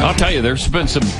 I'll tell you, there's been some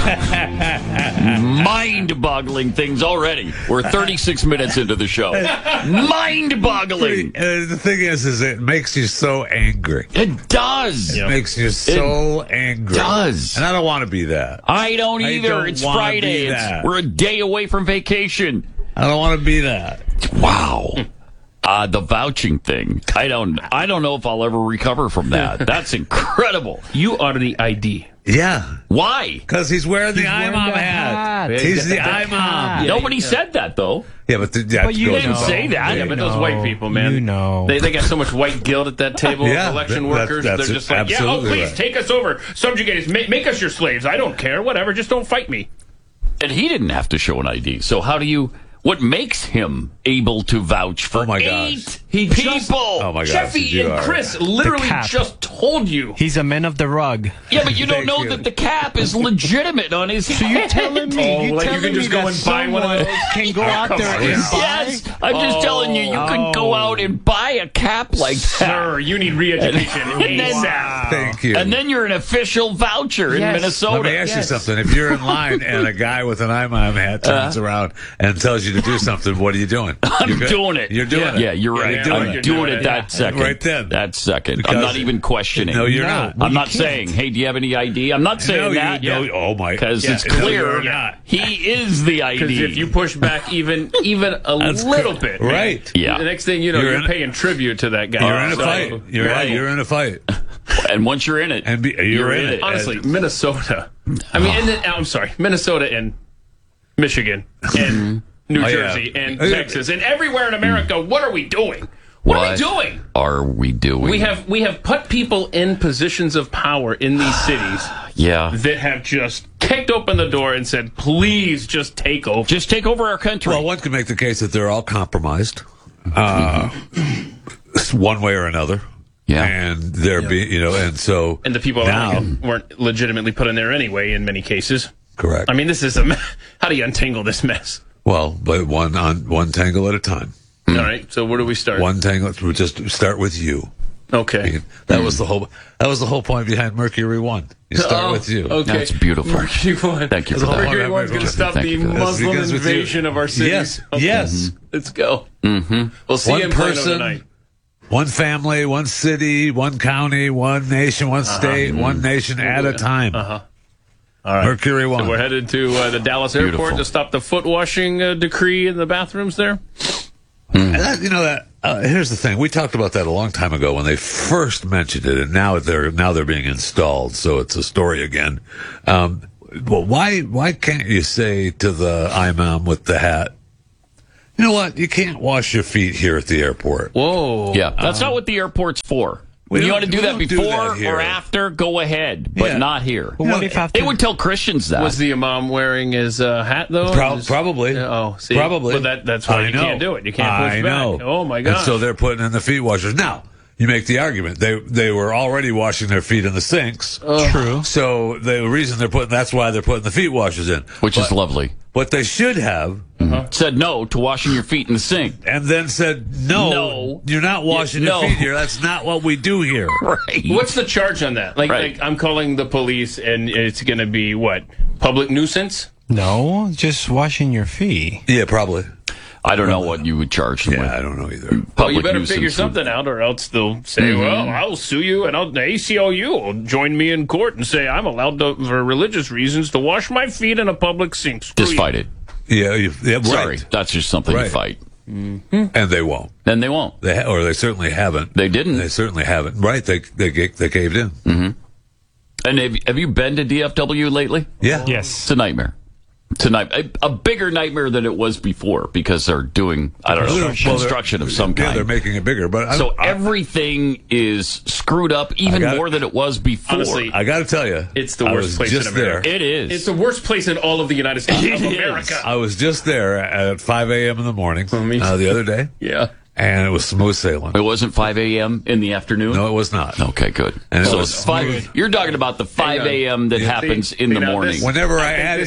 mind-boggling things already. We're 36 minutes into the show. Mind-boggling. The thing is it makes you so angry. It does. It makes you so angry. It does. And I don't want to be that. I don't either. don't It's wanna Friday. be that. We're a day away from vacation. I don't want to be that. Wow. The vouching thing. I don't know if I'll ever recover from that. That's incredible. You are the ID. Yeah. Why? Because he's wearing the imam hat. He's the imam. Nobody said that, though. Yeah, but you didn't say that. Yeah, but those white people, man. They got so much white guilt at that table. Yeah, election workers. They're just like, please take us over. Subjugate us. Make us your slaves. I don't care. Whatever. Just don't fight me. And he didn't have to show an ID. So how do you... What makes him able to vouch for eight people? Oh, my gosh. Jeffy and Chris literally just told you. He's a man of the rug. Yeah, but you don't know that the cap is legitimate on his head. So you're telling me, you can just go and buy one of those? Can go out there and buy? Yes, I'm just telling you, you can go out and buy a cap like that. Sir, you need re-education. Thank you. And then you're an official voucher in Minnesota. Let me ask you something. If you're in line and a guy with an imam hat turns around and tells you to do something, what are you doing? I'm doing it. You're doing it. Yeah, you're right. I'm doing it that second. Right then. That second. Because I'm not even questioning. No, you're not. I'm not saying, hey, do you have any ID? I'm not saying that. Oh, my. Because it's clear he is the ID. Because if you push back even a little bit, right? Yeah. The next thing you know, you're paying tribute to that guy. You're in a fight. You're in a fight. And once you're in it, you're in it. Honestly, Minnesota. I mean, I'm sorry, Minnesota and Michigan and New Jersey and Texas and everywhere in America. What are we doing? What are we doing? Are we doing? We have put people in positions of power in these cities. Yeah. That have just kicked open the door and said, "Please, just take over. Just take over our country." Well, one could make the case that they're all compromised, one way or another. Yeah. And they're being, and so and the people now weren't legitimately put in there anyway. In many cases, correct. I mean, this is how do you untangle this mess? Well, but one tangle at a time. All right. So where do we start? One tangle. We'll just start with you. Okay. That was the whole point behind Mercury One. You start with you. Okay. That's beautiful. Mercury One. Thank you for that. Mercury One's going to stop the Muslim invasion of our cities. Yes. Okay. Yes. Let's go. Mm-hmm. We'll see one you in person, Plano tonight. One family, one city, one county, one nation, one state, one nation at a time. All right. Mercury One. So we're headed to the Dallas airport to stop the foot washing decree in the bathrooms there. And here's the thing. We talked about that a long time ago when they first mentioned it, and now they're being installed, so it's a story again. Well, why can't you say to the imam with the hat, you know what? You can't wash your feet here at the airport. Whoa. Yeah, that's not what the airport's for. When you want to do that before or after, go ahead, but not here. Well, what if after... They would tell Christians that. Was the imam wearing his hat, though? Probably. See? Probably. But that's why you can't do it. You can't push back. Oh, my God. And so they're putting in the feet washers. Now, you make the argument. They were already washing their feet in the sinks. True. So the reason that's why they're putting the feet washers in. Which is lovely. What they should have said no to washing your feet in the sink. And then said, no, you're not washing your feet here. That's not what we do here. Right. What's the charge on that? Like I'm calling the police, and it's going to be, what, public nuisance? No, just washing your feet. Yeah, probably. I don't know what you would charge them with. I don't know either. Well, you better figure something out, or else they'll say, well, I'll sue you, and the ACLU will join me in court and say I'm allowed to, for religious reasons, to wash my feet in a public sink. Just fight it. Yeah, right. Sorry, that's just something to fight. And they won't. Then they won't. Or they certainly haven't. They didn't. They certainly haven't. Right, they caved in. Mm-hmm. And have you been to DFW lately? Yeah. Yes. It's a nightmare. Tonight, a bigger nightmare than it was before because they're doing, construction of some kind. Yeah, they're making it bigger. But everything is screwed up even more than it was before. Honestly, I got to tell you, it's the worst place in America. It is. It's the worst place in all of the United States of America. I was just there at 5 a.m. in the morning the other day. Yeah. And it was smooth sailing. It wasn't 5 a.m. in the afafternoon? No, it was not. Okay, good. And so it's 5. You're talking about the 5 a.m. that happens in the morning. Whenever I add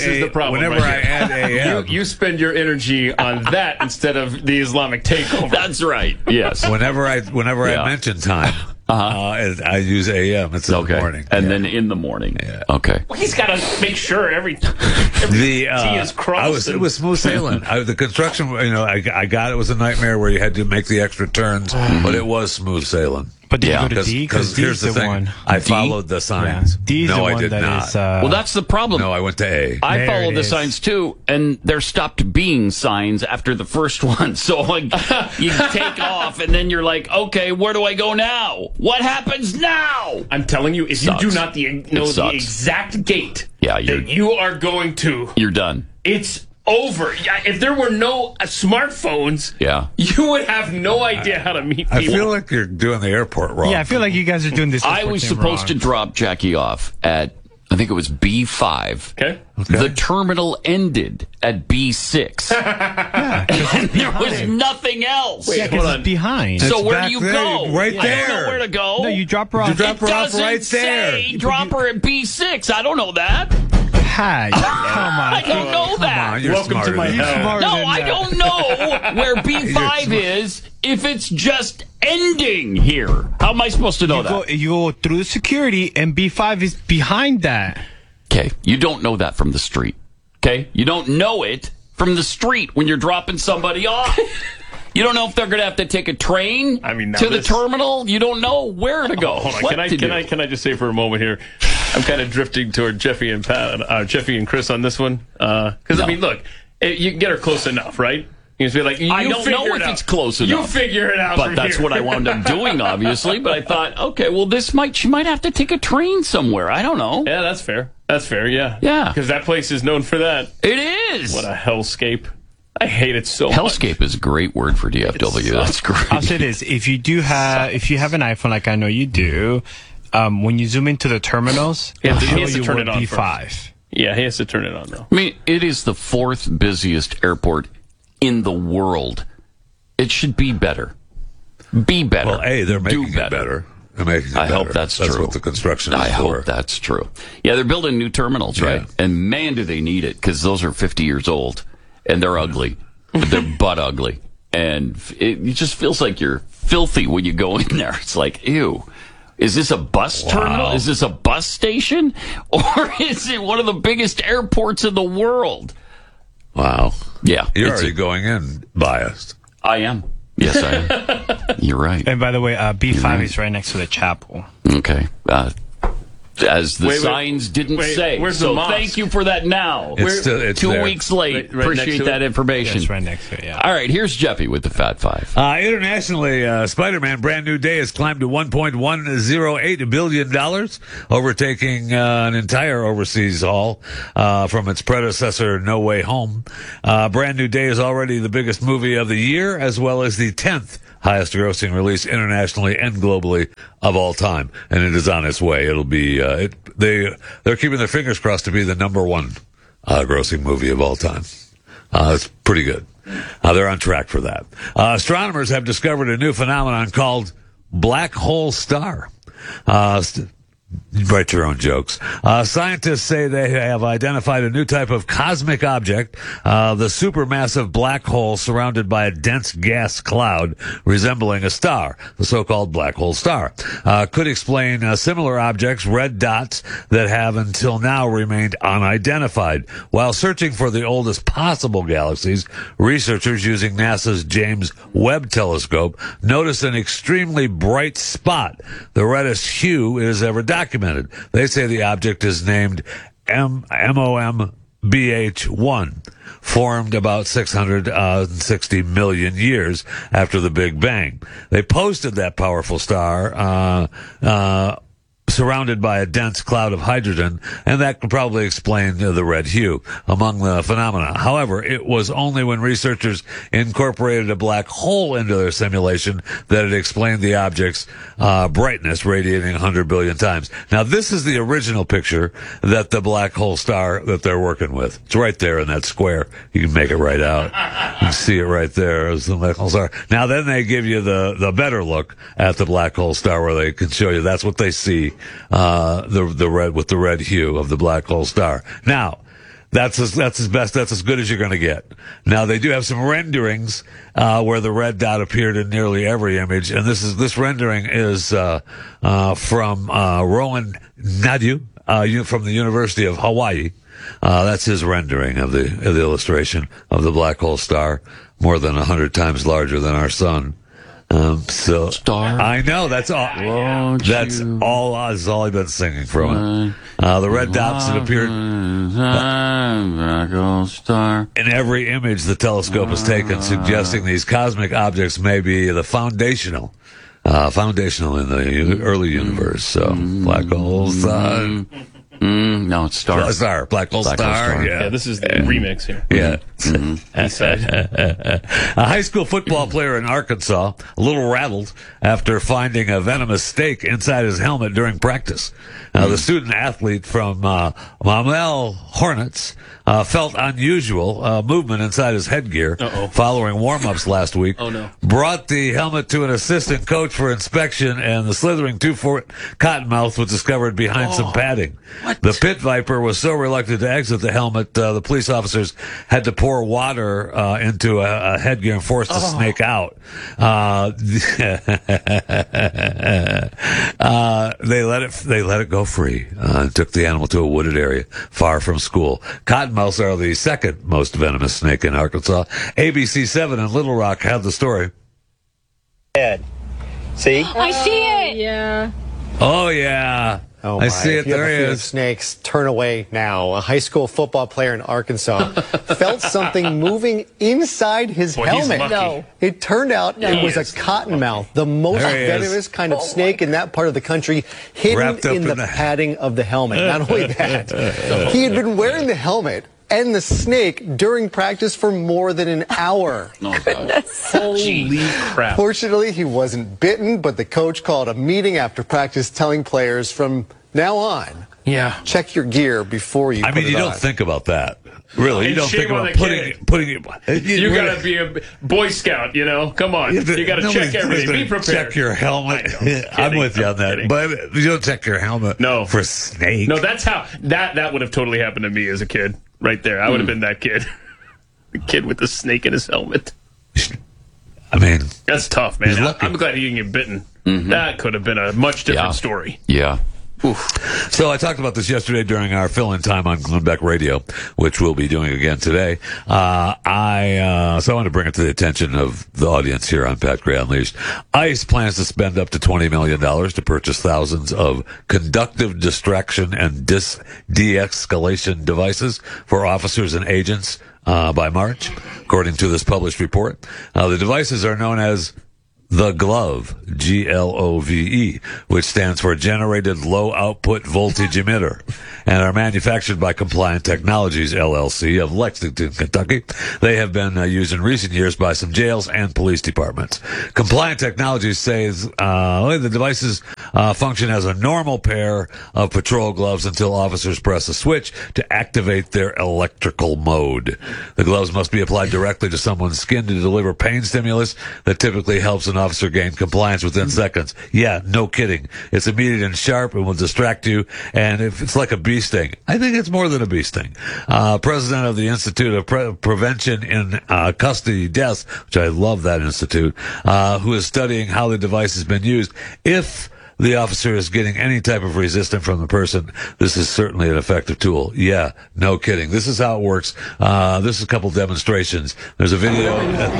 a.m. You spend your energy on that instead of the Islamic takeover. That's right. Yes. Whenever I mention time, And I use AM. It's in the morning. And then in the morning. Yeah. Okay. Well, he's got to make sure every T is crossed. It was smooth sailing. The construction, I got it was a nightmare where you had to make the extra turns, but it was smooth sailing. But did you go to D? Because here's the thing. one. I followed the signs. Yeah. D is no, the I one did that not. is, Well, that's the problem. No, I went to A. I There followed it the is. signs too, and there stopped being signs after the first one. So like, you take off, and then you're like, okay, where do I go now? What happens now? I'm telling you, if Sucks. you do not know the sucks. exact gate Yeah, that you are going to, You're done. it's over. Yeah, if there were no smartphones, Yeah. you would have no idea how to meet people. I feel like you're doing the airport wrong. Yeah, I feel like you guys are doing this. I was supposed to drop Jackie off at, I think it was B5. Okay. The terminal ended at B6. And there was nothing else. Yeah, hold because on. it's behind. So It's where back do you there, go? right I don't there. know where to go. No, you drop her off. You drop It her off doesn't right there. say drop her at B6. I don't know that. Hi. Come on. I don't know Come that. on, you're Welcome to smarter my than You're that. smarter No, than I that. don't know where B5 is if it's just ending here. How am I supposed to know that? You go through the security, and B5 is behind that. Okay, you don't know that from the street. Okay, you don't know it from the street when you're dropping somebody off. You don't know if they're going to have to take a train I mean, now to the this- terminal. You don't know where to go. Hold on. What Can to do. I just say for a moment here? I'm kind of drifting toward Jeffy and Jeffy and Chris on this one because No. I mean, look, you can get her close enough, right? You just be like, I you don't figure know it if out. it's close You enough. figure it out. But from that's here. what I wound up doing, obviously. But I thought, okay, well, she might have to take a train somewhere. I don't know. Yeah, that's fair. That's fair. Yeah. Yeah. Because that place is known for that. It is. What a hellscape! I hate it so much. Hellscape is a great word for DFW. That's great. I'll say this: if you have an iPhone, like I know you do, when you zoom into the terminals, He has it'll to- he show has to you turn what it on B5. Yeah, he has to turn it on though. I mean, it is the fourth busiest airport in the world. It should be better. Be better. Well, A, they're making Do it better. They're making it I better. hope that's true. That's what the construction is I for. hope that's true. Yeah, they're building new terminals, right? Yeah. And man, do they need it, because those are 50 years old and they're ugly. They're butt ugly. And it just feels like you're filthy when you go in there. It's like, ew. Is this a bus terminal? Is this a bus station? Or is it one of the biggest airports in the world? Wow. Yeah. You're it's already going in biased. I am. Yes, I am. You're right. And by the way, B5 is right next to the chapel. Okay. As the Wait, signs didn't say. where's the So mosque? thank you for that now. It's 2 there. weeks late. Right next Appreciate to that it? information. Yes, right next to it. Yeah. All right, here's Jeffy with the Fat Five. Internationally, Spider-Man Brand New Day has climbed to $1.108 billion, overtaking an entire overseas haul from its predecessor, No Way Home. Brand New Day is already the biggest movie of the year, as well as the 10th highest grossing release internationally and globally of all time. And it is on its way. It'll be, they're keeping their fingers crossed to be the number one grossing movie of all time. It's pretty good. They're on track for that. Astronomers have discovered a new phenomenon called black hole star. Write your own jokes. Scientists say they have identified a new type of cosmic object, the supermassive black hole surrounded by a dense gas cloud resembling a star, the so-called black hole star. Could explain similar objects, red dots, that have until now remained unidentified. While searching for the oldest possible galaxies, researchers using NASA's James Webb Telescope noticed an extremely bright spot, the reddest hue it has ever documented. They say the object is named MOMBH1, formed about 660 million years after the Big Bang. They posted that powerful star surrounded by a dense cloud of hydrogen, and that could probably explain the red hue among the phenomena. However, it was only when researchers incorporated a black hole into their simulation that it explained the object's brightness radiating 100 billion times. Now, this is the original picture that the black hole star that they're working with. It's right there in that square. You can make it right out. You can see it right there as the black hole star. Now, then they give you the better look at the black hole star, where they can show you that's what they see, the red, with the red hue of the black hole star. Now, That's as best. That's as good as you're going to get. Now they do have some renderings where the red dot appeared in nearly every image, and this rendering is from Rowan Nadu from the University of Hawaii. That's his rendering of the illustration of the black hole star, more than 100 times larger than our sun. So Star. I know that's all. That's all I've been singing from it. The red dots that appeared Star. in every image the telescope has taken, suggesting these cosmic objects may be the foundational in the early universe. So black hole star. No, it's Star. Star. Black hole star. Yeah, this is the remix here. Yeah. Eastside. A high school football player in Arkansas, a little rattled after finding a venomous snake inside his helmet during practice. The student athlete from Mamel Hornets felt unusual movement inside his headgear following warm-ups last week. Oh, no. Brought the helmet to an assistant coach for inspection, and the slithering 2-foot cottonmouth was discovered behind some padding. What? The pit viper was so reluctant to exit the helmet, the police officers had to pour water into a headgear and force the snake out. They let it go free and took the animal to a wooded area far from school. Cottonmouths are the second most venomous snake in Arkansas. ABC 7 in Little Rock had the story. Ed. See? I see it. Yeah. Oh yeah. Oh, I see it. If you have There a he fear of is. snakes, turn away now. A high school football player in Arkansas felt something moving inside his Boy, he's helmet. lucky. No. It turned out it was a cottonmouth, the most There he is. venomous kind of snake in that part of the country, hidden Wrapped up in the in the- padding of the helmet. Not only that, he had been wearing the helmet and the snake during practice for more than an hour. Holy crap. Fortunately, he wasn't bitten, but the coach called a meeting after practice telling players from now on, Yeah. check your gear before you I put mean, it you on. don't think about that. Really, you And don't shame think on about the putting kid. it. You gotta be a Boy Scout, you know? Come on. You gotta check everything. Be prepared. Check your helmet. I'm with you on that. kidding. But you don't check your helmet No. for snake. No, that's how that would have totally happened to me as a kid. Right there. I would have been that kid. The kid with the snake in his helmet. I mean, That's tough, man. He's lucky. I'm glad he didn't get bitten. That could have been a much different story. Yeah. so I talked about this yesterday during our fill-in time on Glenn Beck Radio, which we'll be doing again today. So I want to bring it to the attention of the audience here on Pat Gray Unleashed. ICE plans to spend up to $20 million to purchase thousands of conductive distraction and de-escalation devices for officers and agents by March, according to this published report. The devices are known as the GLOVE, GLOVE, which stands for Generated Low Output Voltage Emitter, and are manufactured by Compliant Technologies, LLC, of Lexington, Kentucky. They have been used in recent years by some jails and police departments. Compliant Technologies says the devices function as a normal pair of patrol gloves until officers press a switch to activate their electrical mode. The gloves must be applied directly to someone's skin to deliver pain stimulus that typically helps an officer gain compliance within seconds. Yeah, no kidding. It's immediate and sharp and will distract you. And if it's like a bee sting, I think it's more than a bee sting. President of the Institute of Prevention in Custody Deaths, which I love that institute, who is studying how the device has been used. If the officer is getting any type of resistance from the person, this is certainly an effective tool. Yeah, no kidding. This is how it works. This is a couple demonstrations. There's a video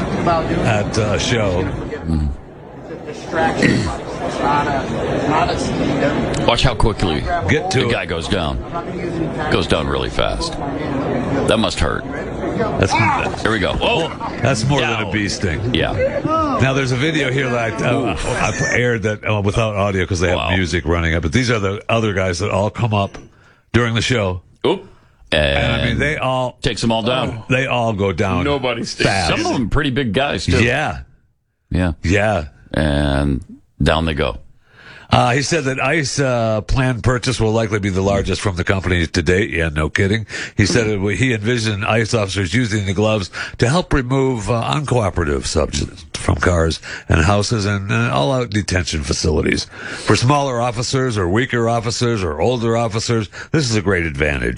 at a show. It's a distraction. It's not a speed. Watch how quickly Get to the it. guy goes down. Goes down really fast. That must hurt. That's, Here we go. Whoa. that's more than a bee sting. Yeah. Now, there's a video here that I aired that without audio because they have Wow. music running up. But these are the other guys that all come up during the show. Oop. And I mean, And they all takes them all down. go down. Nobody stays. fast. Some of them pretty big guys, too. Yeah. Yeah. Yeah. And down they go. He said that ICE planned purchase will likely be the largest from the company to date. Yeah, no kidding. He said he envisioned ICE officers using the gloves to help remove uncooperative substances from cars and houses and all-out detention facilities. For smaller officers or weaker officers or older officers, this is a great advantage.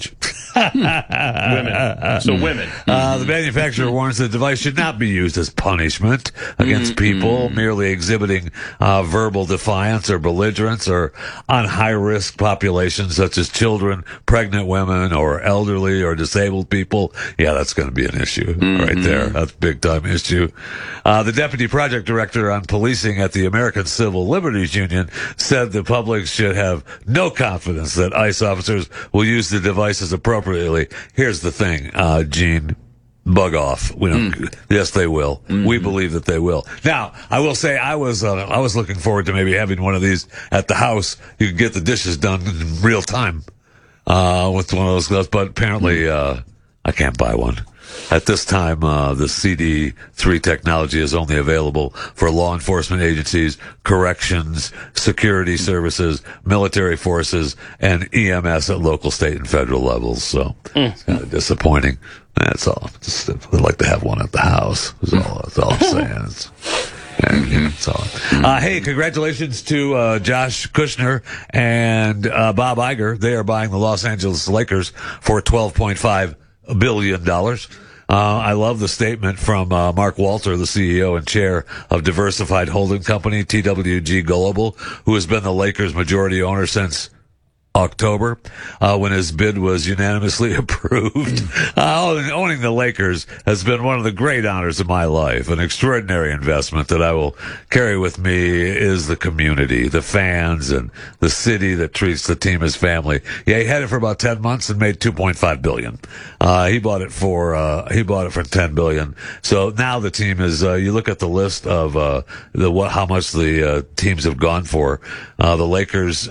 Women. So women. The manufacturer warns the device should not be used as punishment against people merely exhibiting verbal defiance or belligerence, or on high-risk populations such as children, pregnant women, or elderly or disabled people. Yeah, that's going to be an issue right there. That's a big-time issue. The deputy project director on policing at the American Civil Liberties Union said the public should have no confidence that ICE officers will use the devices appropriately. Here's the thing, Gene. Bug off. We don't. Yes, they will. We believe that they will. Now, I will say I was looking forward to maybe having one of these at the house. You could get the dishes done in real time with one of those gloves, but apparently I can't buy one. At this time, the CD3 technology is only available for law enforcement agencies, corrections, security services, military forces, and EMS at local, state, and federal levels. So it's kind of disappointing. That's all. I'd like to have one at the house. That's all I'm saying. That's all. Hey, congratulations to Josh Kushner and Bob Iger. They are buying the Los Angeles Lakers for $12.5 billion. I love the statement from Mark Walter, the CEO and chair of Diversified Holding Company, TWG Global, who has been the Lakers' majority owner since October, when his bid was unanimously approved. Owning the Lakers has been one of the great honors of my life. An extraordinary investment that I will carry with me is the community, the fans, and the city that treats the team as family. Yeah, he had it for about 10 months and made $2.5 billion. He bought it for $10 billion. So now the team is, you look at the list of, how much the teams have gone for. The Lakers,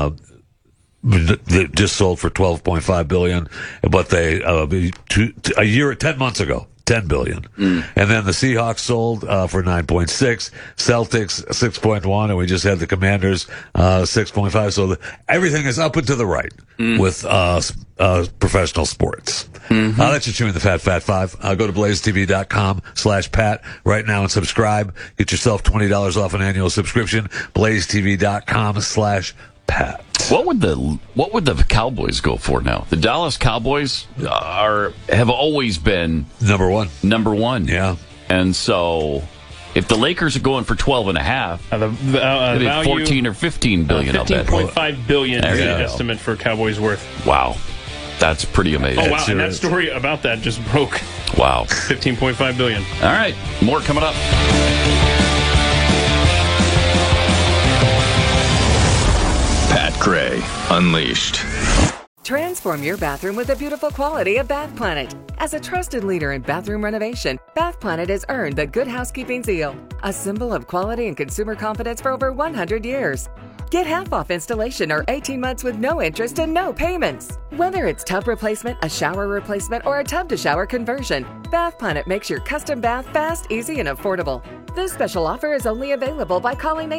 they just sold for $12.5 billion, but they 10 months ago, $10 billion. And then the Seahawks sold for 9.6, Celtics 6.1, and we just had the Commanders 6.5. So everything is up and to the right with professional sports. That's your chewing the Fat 5. Go to blazetv.com/Pat right now and subscribe. Get yourself $20 off an annual subscription. blazetv.com/Pat. What would the Cowboys go for now? The Dallas Cowboys have always been number one. Yeah. And so if the Lakers are going for 12.5, it'd be 14 or 15 billion. 15.5 billion is the estimate for Cowboys worth. Wow. That's pretty amazing. Oh, wow. And that story about that just broke. Wow. 15.5 billion. All right. More coming up. Pat Gray Unleashed. Transform your bathroom with the beautiful quality of Bath Planet. As a trusted leader in bathroom renovation, Bath Planet has earned the Good Housekeeping seal, a symbol of quality and consumer confidence for over 100 years. Get half off installation or 18 months with no interest and no payments. Whether it's tub replacement, a shower replacement, or a tub-to-shower conversion, Bath Planet makes your custom bath fast, easy, and affordable. This special offer is only available by calling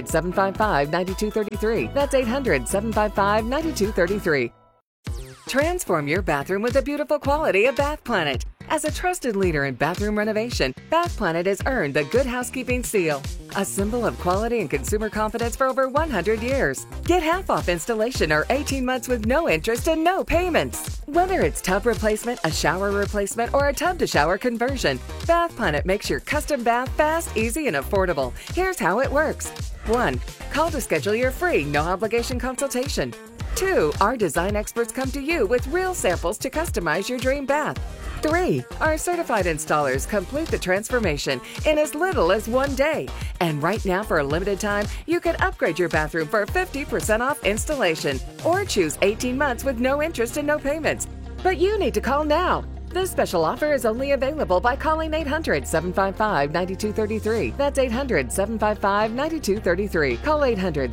800-755-9233. That's 800-755-9233. Transform your bathroom with the beautiful quality of Bath Planet. As a trusted leader in bathroom renovation, Bath Planet has earned the Good Housekeeping seal, a symbol of quality and consumer confidence for over 100 years. Get half off installation or 18 months with no interest and no payments. Whether it's tub replacement, a shower replacement, or a tub-to-shower conversion, Bath Planet makes your custom bath fast, easy, and affordable. Here's how it works. 1. Call to schedule your free, no-obligation consultation. 2. Our design experts come to you with real samples to customize your dream bath. 3. Our certified installers complete the transformation in as little as 1 day. And right now, for a limited time, you can upgrade your bathroom for 50% off installation or choose 18 months with no interest and no payments. But you need to call now. This special offer is only available by calling 800-755-9233. That's 800-755-9233. Call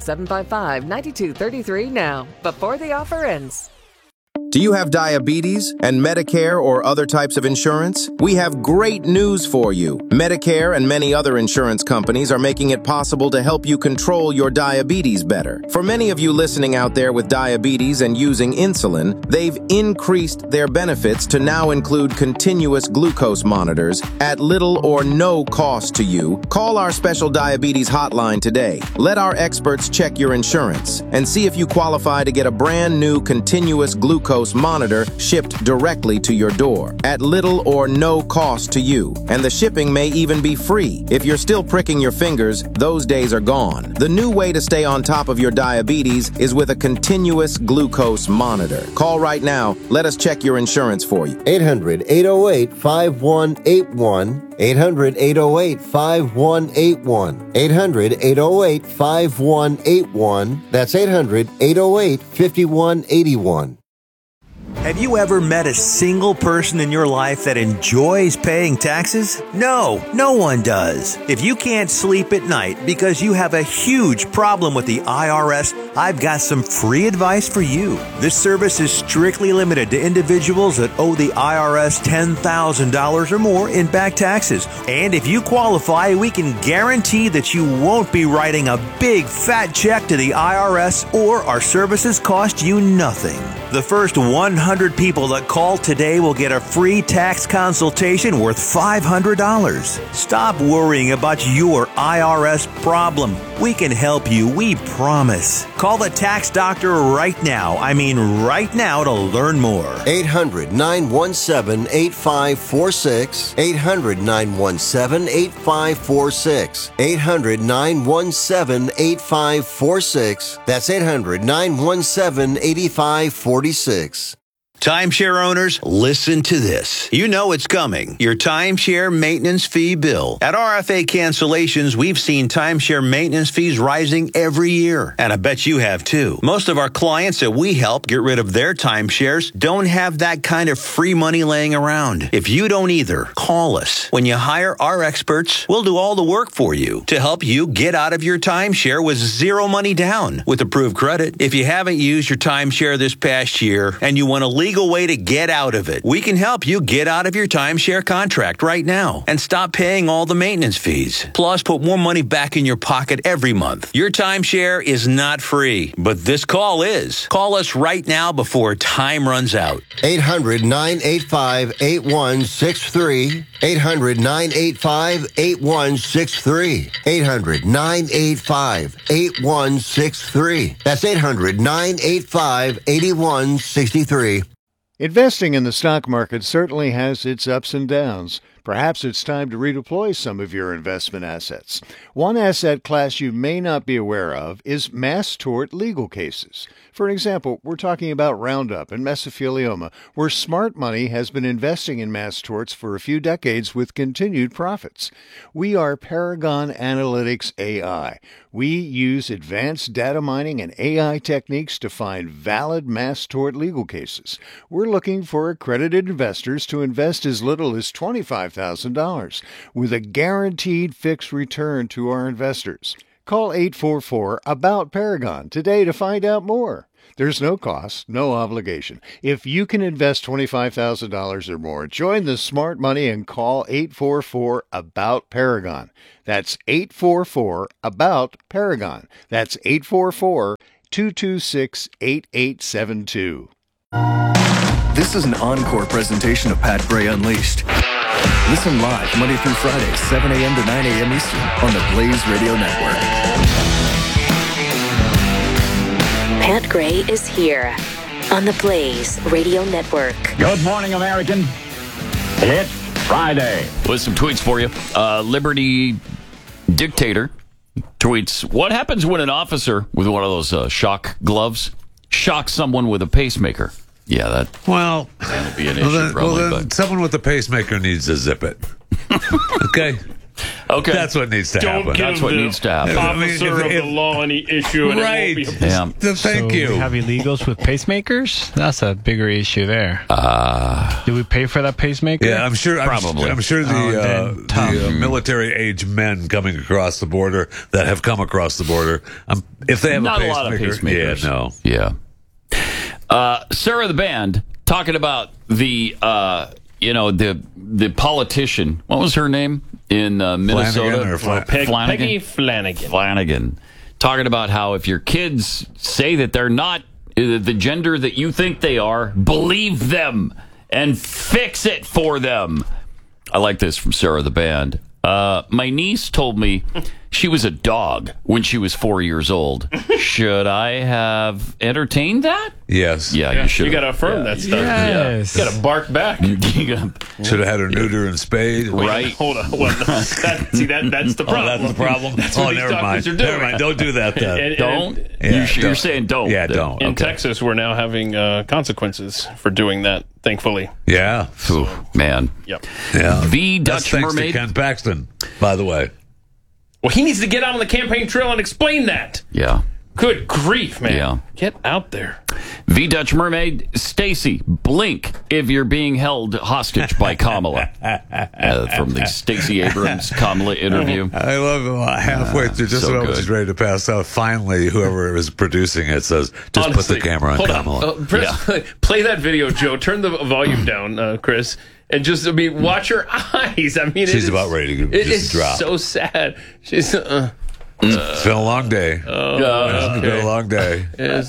800-755-9233 now, before the offer ends. Do you have diabetes and Medicare or other types of insurance? We have great news for you. Medicare and many other insurance companies are making it possible to help you control your diabetes better. For many of you listening out there with diabetes and using insulin, they've increased their benefits to now include continuous glucose monitors at little or no cost to you. Call our special diabetes hotline today. Let our experts check your insurance and see if you qualify to get a brand new continuous glucose glucose monitor shipped directly to your door at little or no cost to you. And the shipping may even be free. If you're still pricking your fingers, those days are gone. The new way to stay on top of your diabetes is with a continuous glucose monitor. Call right now. Let us check your insurance for you. 800-808-5181. 800-808-5181. 800-808-5181. That's 800-808-5181. Have you ever met a single person in your life that enjoys paying taxes? No, no one does. If you can't sleep at night because you have a huge problem with the IRS, I've got some free advice for you. This service is strictly limited to individuals that owe the IRS $10,000 or more in back taxes. And if you qualify, we can guarantee that you won't be writing a big fat check to the IRS, or our services cost you nothing. The first 100 people that call today will get a free tax consultation worth $500. Stop worrying about your IRS problem. We can help you, we promise. Call the tax doctor right now. I mean right now, to learn more. 800-917-8546. 800-917-8546. 800-917-8546. That's 800-917-8546. Timeshare owners, listen to this. You know it's coming. Your timeshare maintenance fee bill. At RFA Cancellations, we've seen timeshare maintenance fees rising every year. And I bet you have too. Most of our clients that we help get rid of their timeshares don't have that kind of free money laying around. If you don't either, call us. When you hire our experts, we'll do all the work for you to help you get out of your timeshare with zero money down with approved credit. If you haven't used your timeshare this past year and you want to legal way to get out of it, we can help you get out of your timeshare contract right now and stop paying all the maintenance fees. Plus, put more money back in your pocket every month. Your timeshare is not free, but this call is. Call us right now before time runs out. 800-985-8163. 800-985-8163. 800-985-8163. That's 800-985-8163. Investing in the stock market certainly has its ups and downs. Perhaps it's time to redeploy some of your investment assets. One asset class you may not be aware of is mass tort legal cases. For example, we're talking about Roundup and mesothelioma, where smart money has been investing in mass torts for a few decades with continued profits. We are Paragon Analytics AI. We use advanced data mining and AI techniques to find valid mass tort legal cases. We're looking for accredited investors to invest as little as $25,000 with a guaranteed fixed return to our investors. Call 844-ABOUT-PARAGON today to find out more. There's no cost, no obligation. If you can invest $25,000 or more, join the smart money and call 844-ABOUT-PARAGON. That's 844-ABOUT-PARAGON. That's 844-226-8872. This is an encore presentation of Pat Gray Unleashed. Listen live Monday through Friday, 7 a.m. to 9 a.m. Eastern on the Blaze Radio Network. Pat Gray is here on the Blaze Radio Network. Good morning, American. It's Friday. With some tweets for you. Liberty Dictator tweets, what happens when an officer with one of those shock gloves shocks someone with a pacemaker? Yeah, that'll be an issue probably. Then someone with a pacemaker needs to zip it. Okay? Okay. That's what needs to happen. That's what needs to happen. Officer of the law any issue. And right. It won't be Thank you. We have illegals with pacemakers? That's a bigger issue there. Do we pay for that pacemaker? Yeah, I'm sure. Probably. I'm sure the military-age men coming across the border that have come across the border, if they have Not a pacemaker, lot of pacemakers. Yeah, no. Yeah. Sarah the Band talking about the politician. What was her name in Minnesota? Peggy Flanagan. Flanagan. Talking about how if your kids say that they're not the gender that you think they are, believe them and fix it for them. I like this from Sarah the Band. My niece told me She was a dog when she was 4 years old. Should I have entertained that? Yes. Yeah, you should. You got to affirm that stuff. Yes. You got to bark back. Should have had her neuter and spayed. Right. Hold on. Well, that's the problem. That's the problem. That's what these never doctors mind. are doing. Never mind. Don't do that then. Don't. Yeah, You're saying don't. Yeah, don't. In Okay. Texas, we're now having consequences for doing that, thankfully. Yeah. Ooh, man. Yep. Yeah. The That's Dutch thanks Mermaid. to Ken Paxton, by the way. Well, he needs to get out on the campaign trail and explain that. Yeah. Good grief, man. Yeah. Get out there. The Dutch Mermaid, Stacy, blink if you're being held hostage by Kamala. From the Stacey Abrams Kamala interview. I love it. Halfway through, just so when I was good. ready to pass out, finally, whoever is producing it says, just Honestly, put the camera on hold Kamala. Play that video, Joe. Turn the volume down, Chris. And just, watch her eyes. She's about ready to it just is drop. so sad. She's, It's been a long day. It's been a long day.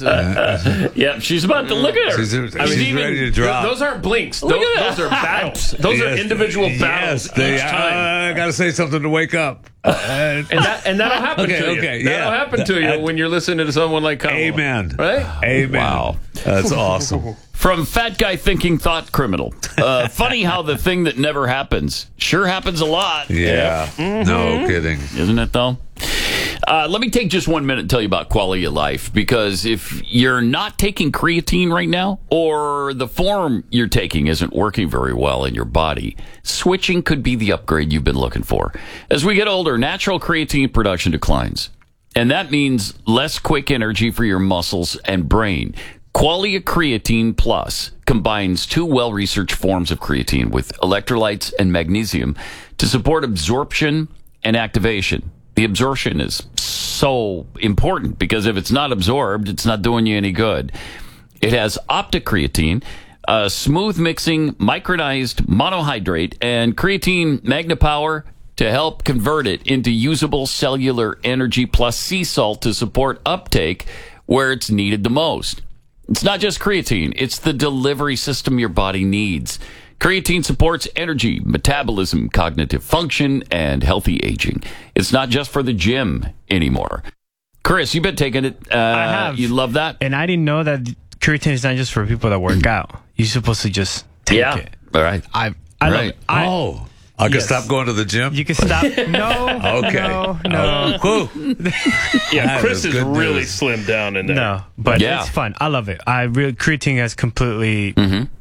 Yeah, she's about to look at her. She's ready to drop. Those aren't blinks. Look at Those are battles. Those are individual battles. Yes, they, each time. I got to say something to wake up. And that'll happen to you. Okay, that'll happen to you when you're listening to someone like Kamala. Amen. Right? Amen. Wow. That's awesome. From Fat Guy Thinking Thought Criminal. Funny how the thing that never happens sure happens a lot. Yeah. No kidding. Isn't it, though? Let me take just 1 minute and tell you about quality of life, because if you're not taking creatine right now, or the form you're taking isn't working very well in your body, switching could be the upgrade you've been looking for. As we get older, natural creatine production declines, and that means less quick energy for your muscles and brain. Qualia Creatine Plus combines two well-researched forms of creatine with electrolytes and magnesium to support absorption and activation. The absorption is so important because if it's not absorbed, it's not doing you any good. It has octacreatine, a smooth mixing micronized monohydrate, and creatine magnapower to help convert it into usable cellular energy, plus sea salt to support uptake where it's needed the most. It's not just creatine, it's the delivery system your body needs. Creatine supports energy, metabolism, cognitive function, and healthy aging. It's not just for the gym anymore. Chris, you've been taking it. I have. You love that? And I didn't know that creatine is not just for people that work out. You're supposed to just take it. All right. I love it. I can stop going to the gym? You can stop. No. Okay. No. Cool. Yeah, Chris is good really news. slimmed down in there. No. But it's fun. I love it. Creatine has completely.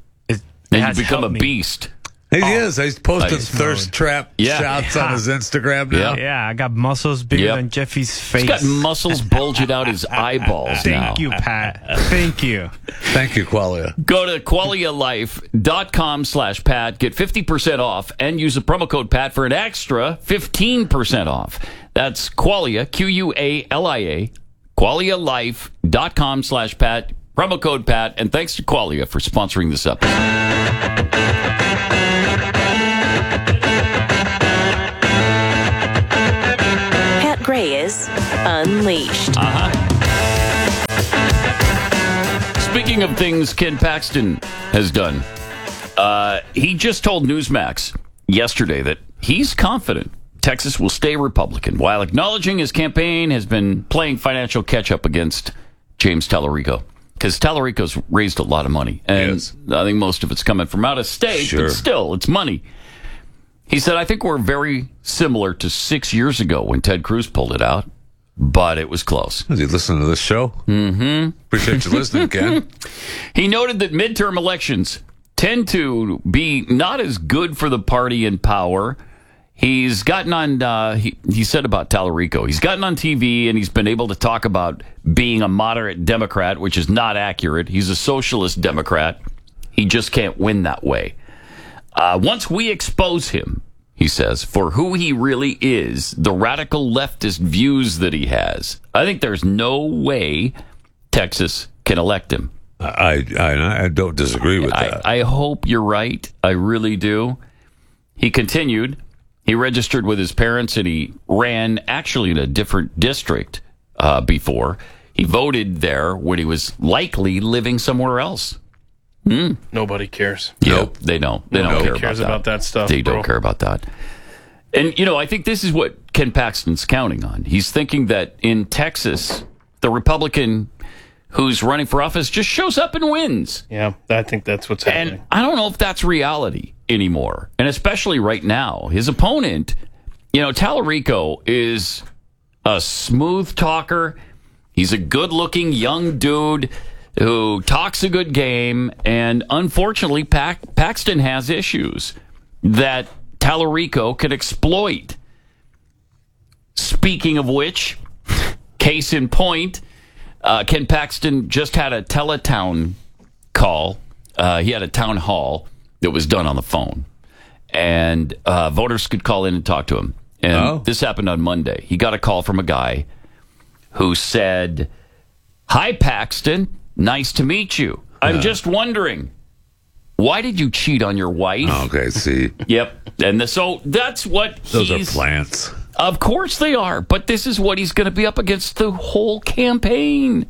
And you've become a beast. He is. He's posting Nice. thirst trap shots on his Instagram now. Yeah, I got muscles bigger than Jeffy's face. He's got muscles bulging out his eyeballs now. Thank you, Pat. Thank you. Thank you, Qualia. Go to qualialife.com/Pat. Get 50% off and use the promo code Pat for an extra 15% off. That's Qualia, Qualia, qualialife.com/Pat. Promo code Pat. And thanks to Qualia for sponsoring this episode. Pat Gray is Unleashed. Speaking of things Ken Paxton has done, he just told Newsmax yesterday that he's confident Texas will stay Republican, while acknowledging his campaign has been playing financial catch-up against James Tallarico. Because Tallarico's raised a lot of money, and I think most of it's coming from out of state, but still, it's money. He said, I think we're very similar to 6 years ago when Ted Cruz pulled it out, but it was close. Is he listening to this show? Mm-hmm. Appreciate you listening, Ken. He noted that midterm elections tend to be not as good for the party in power. He's gotten on, he said about Tallarico, he's gotten on TV and he's been able to talk about being a moderate Democrat, which is not accurate. He's a socialist Democrat. He just can't win that way. Once we expose him, he says, for who he really is, the radical leftist views that he has, I think there's no way Texas can elect him. I don't disagree with that. I hope you're right. I really do. He continued. He registered with his parents and he ran actually in a different district before. He voted there when he was likely living somewhere else. Nobody cares. Nope, they don't. They don't care cares about that stuff. They bro. don't care about that. And, I think this is what Ken Paxton's counting on. He's thinking that in Texas, the Republican who's running for office just shows up and wins. Yeah, I think that's what's happening. And I don't know if that's reality anymore. And especially right now. His opponent, Tallarico is a smooth talker. He's a good-looking young dude who talks a good game. And unfortunately, Paxton has issues that Tallarico could exploit. Speaking of which, case in point, Ken Paxton just had a teletown call. He had a town hall that was done on the phone. And voters could call in and talk to him. And this happened on Monday. He got a call from a guy who said, "Hi, Paxton. Nice to meet you. I'm just wondering, why did you cheat on your wife?" Okay, see. Yep. And so that's what Those are plants. Of course they are. But this is what he's going to be up against the whole campaign.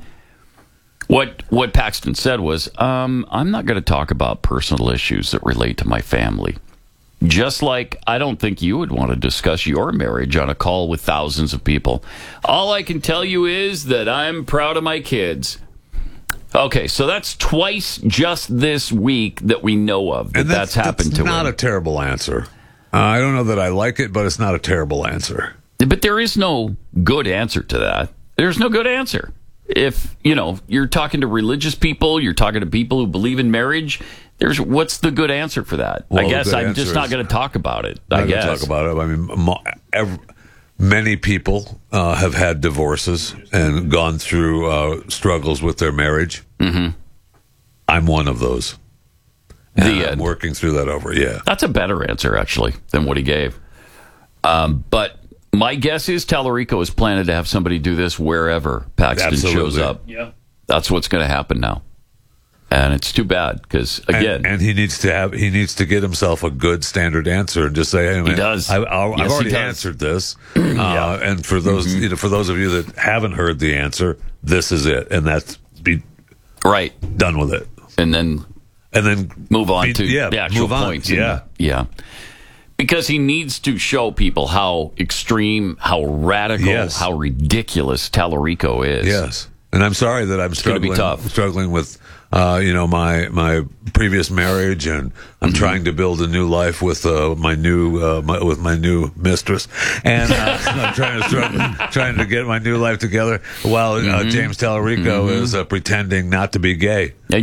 What Paxton said was, I'm not going to talk about personal issues that relate to my family. Just like I don't think you would want to discuss your marriage on a call with thousands of people. All I can tell you is that I'm proud of my kids. Okay, so that's twice just this week that we know of that's happened to him. It's not a terrible answer. I don't know that I like it, but it's not a terrible answer. But there is no good answer to that. There's no good answer. If, you're talking to religious people, you're talking to people who believe in marriage, what's the good answer for that? Well, I guess I'm just not going to talk about it. I guess. Talk about it. I mean, many people have had divorces and gone through struggles with their marriage. Mm-hmm. I'm one of those. I'm working through that That's a better answer, actually, than what he gave. But my guess is Tallarico is planning to have somebody do this wherever Paxton shows up. Yeah. That's what's going to happen now. And it's too bad because, again... And he needs to get himself a good standard answer and just say, hey, man, he does. I've already answered this. And for those for those of you that haven't heard the answer, this is it. And that's done with it. And then move on to the actual points. Yeah. Because he needs to show people how extreme, how radical, how ridiculous Tallarico is. Yes. And I'm sorry that I'm struggling with my previous marriage, and I'm trying to build a new life with my new mistress, and I'm trying to get my new life together while James Tallarico is pretending not to be gay. And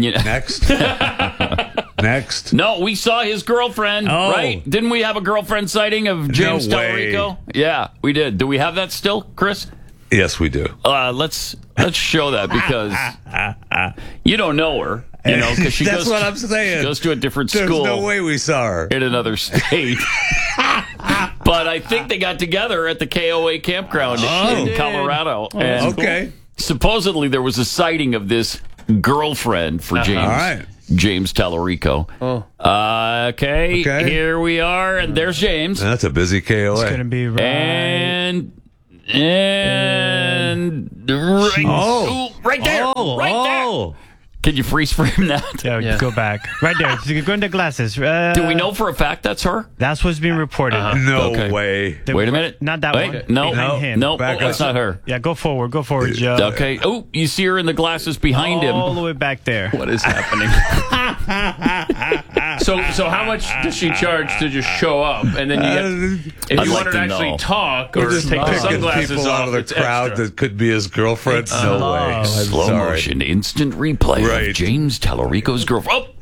Next. No, we saw his girlfriend, right? Didn't we have a girlfriend sighting of James Tallarico? Yeah, we did. Do we have that still, Chris? Yes, we do. Let's show that because you don't know her, because she That's what I'm saying. Goes to a different There's school. no way we saw her in another state. But I think they got together at the KOA campground in Colorado. And supposedly there was a sighting of this girlfriend for James. All right. James Tallarico. Okay, here we are, and there's James. That's a busy KOA. It's going to be right. And right there. Can you freeze frame that? Yeah, go back. Right there. So you go into glasses. Do we know for a fact that's her? That's what's being reported. No way. Wait a minute. Not that one. No, him. no, that's not her. Yeah, go forward, Joe. Okay. Oh, you see her in the glasses behind him. All the way back there. What is happening? So how much does she charge to just show up? And then if you want her to actually talk or just take the picking sunglasses people off, out of the it's crowd extra. that could be his girlfriend. No way. Slow motion, instant replay of James Tallarico's girlfriend. Oh,